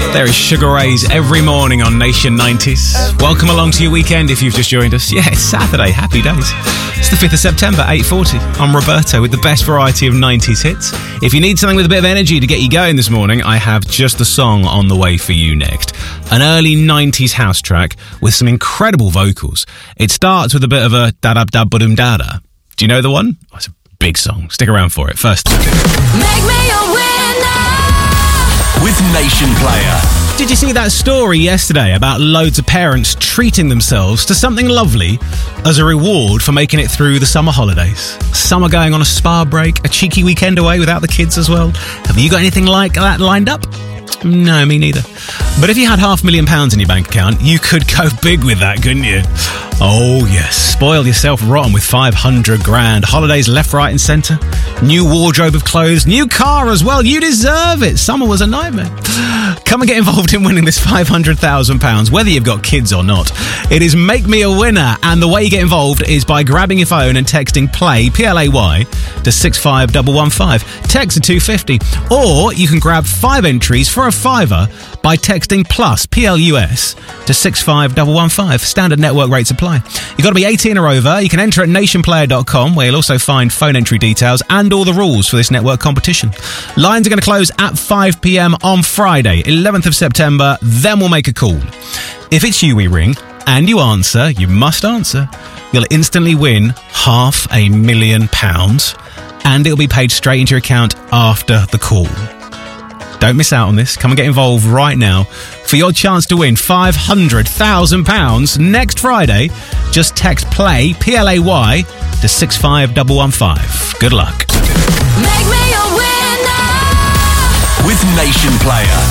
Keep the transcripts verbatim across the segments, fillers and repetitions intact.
There is Sugar Ray's every morning on Nation nineties. Welcome along to your weekend if you've just joined us. Yeah, it's Saturday. Happy days. It's the fifth of September, eight forty. I'm Roberto with the best variety of nineties hits. If you need something with a bit of energy to get you going this morning, I have just the song on the way for you next. An early nineties house track with some incredible vocals. It starts with a bit of a da-da-da-ba-dum-da-da. Do you know the one? Oh, it's a big song. Stick around for it. First. Make me a winner with Nation Player. Did you see that story yesterday about loads of parents treating themselves to something lovely as a reward for making it through the summer holidays? Some are going on a spa break, a cheeky weekend away without the kids as well. Have you got anything like that lined up? No, me neither. But if you had half a million pounds in your bank account, you could go big with that, couldn't you? Oh yes, spoil yourself rotten with five hundred grand. Holidays left, right and centre. New wardrobe of clothes. New car as well. You deserve it. Summer was a nightmare. Come and get involved in winning this five hundred thousand pounds, whether you've got kids or not. It is Make Me a Winner, and the way you get involved is by grabbing your phone and texting PLAY, P L A Y, to six five one one five. Text to two fifty. Or you can grab five entries for a fiver by texting PLUS, P L U S, to six five one one five. Standard network rates apply. You've got to be eighteen or over. You can enter at nation player dot com, where you'll also find phone entry details and all the rules for this network competition. Lines are going to close at five p.m. on Friday, eleventh of September. Then we'll make a call. If it's you we ring and you answer, you must answer, you'll instantly win half a million pounds, and it'll be paid straight into your account after the call. Don't miss out on this. Come and get involved right now for your chance to win five hundred thousand pounds next Friday. Just text PLAY, P L A Y, to six five one one five. Good luck. Make me a winner with Nation Player.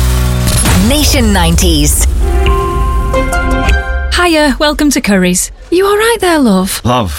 Nation nineties. Hiya, welcome to Curry's. You alright there, love? Love,